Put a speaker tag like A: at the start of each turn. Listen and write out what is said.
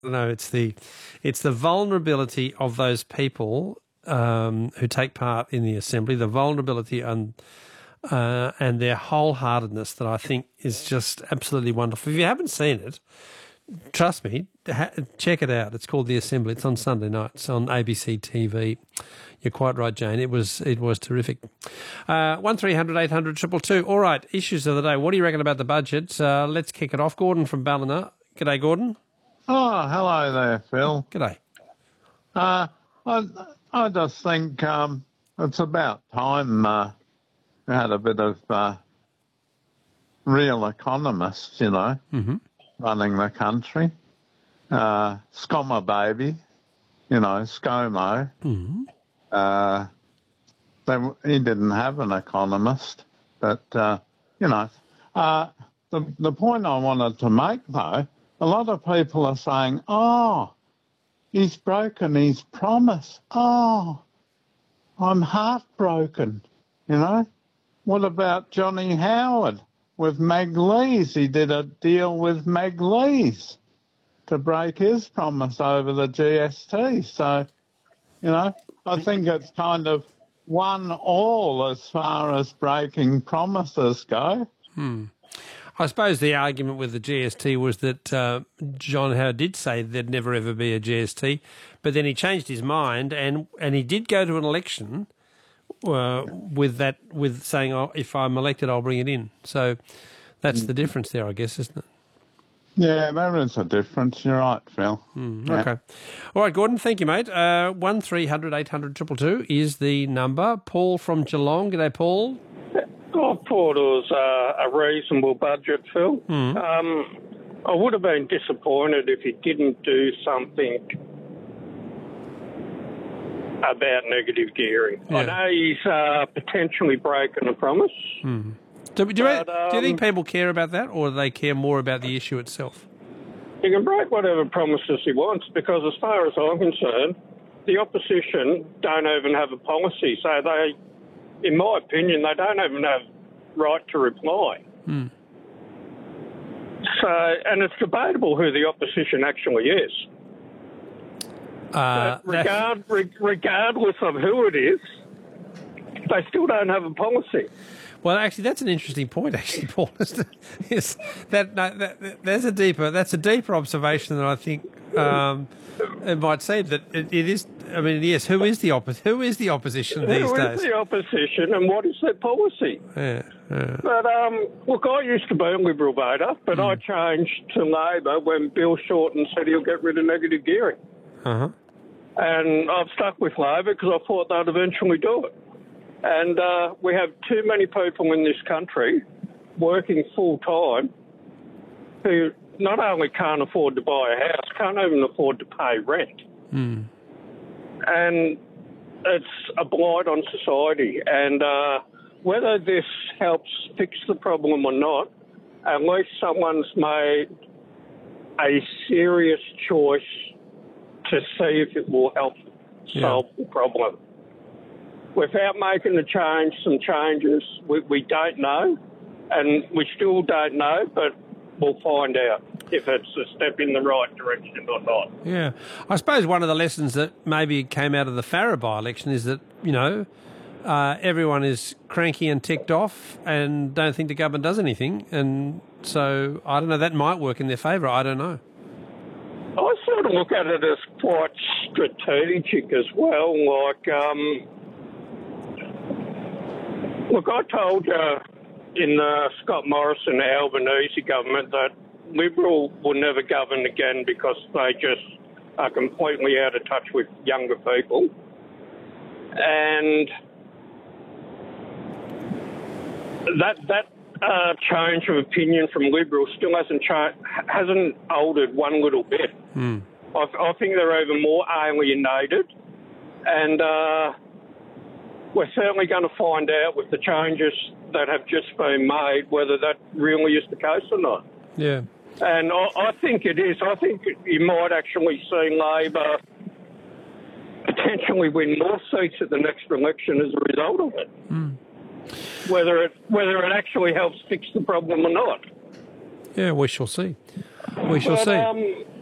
A: No, it's the vulnerability of those people who take part in the assembly, the vulnerability and their wholeheartedness that I think is just absolutely wonderful. If you haven't seen it, trust me, check it out. It's called The Assembly. It's on Sunday nights on ABC TV. You're quite right, Jane. It was terrific. 1300 800 222. All right, issues of the day. What do you reckon about the budget? Let's kick it off. Gordon from Ballina. G'day, Gordon.
B: Oh, hello there, Phil.
A: G'day.
B: I just think it's about time we had a bit of real economists, running the country. Scommer baby, ScoMo. He didn't have an economist, but, the point I wanted to make, though, a lot of people are saying, he's broken his promise. Oh, I'm heartbroken, What about Johnny Howard with Meg Lees? He did a deal with Meg Lees to break his promise over the GST. So, I think it's kind of 1-1 as far as breaking promises go.
A: I suppose the argument with the GST was that John Howard did say there'd never ever be a GST, but then he changed his mind and he did go to an election with saying, if I'm elected, I'll bring it in. So that's the difference there, I guess, isn't it?
B: Yeah, there is a difference. You're right, Phil.
A: Okay. All right, Gordon, thank you, mate. 1300 800 222 is the number. Paul from Geelong. G'day, Paul.
C: I thought it was a reasonable budget, Phil. I would have been disappointed if he didn't do something about negative gearing.
A: Yeah.
C: I know he's potentially broken a promise.
A: Do you think people care about that, or do they care more about the issue itself?
C: He can break whatever promises he wants, because as far as I'm concerned, the opposition don't even have a policy. So they, in my opinion, they don't even have right to reply. So, and it's debatable who the opposition actually is. Regardless of who it is, they still don't have a policy.
A: Well, actually, that's an interesting point. Actually, Paul, is that's a deeper observation than I think it might seem. That it is. I mean, yes. Who is the opposition these days?
C: Who is the opposition, and what is their policy?
A: Yeah.
C: But look, I used to be a Liberal voter, but I changed to Labor when Bill Shorten said he'll get rid of negative gearing. And I've stuck with Labor because I thought they'd eventually do it. And we have too many people in this country working full-time who not only can't afford to buy a house, can't even afford to pay rent. And it's a blight on society. And whether this helps fix the problem or not, at least someone's made a serious choice to see if it will help solve the problem. Without making some changes, we don't know, and we still don't know, but we'll find out if it's a step in the right direction or not.
A: Yeah. I suppose one of the lessons that maybe came out of the Farrer by-election is that, everyone is cranky and ticked off and don't think the government does anything. And so, I don't know, that might work in their favour. I don't know.
C: I sort of look at it as quite strategic as well. Look, I told you in the Scott Morrison Albanese government that Liberal will never govern again because they just are completely out of touch with younger people. And that change of opinion from Liberals still hasn't altered one little bit. I think they're even more alienated, and we're certainly going to find out with the changes that have just been made whether that really is the case or not.
A: Yeah.
C: And I think it is. I think you might actually see Labor potentially win more seats at the next election as a result of it. Whether it actually helps fix the problem or not.
A: Yeah, we shall see. We shall see.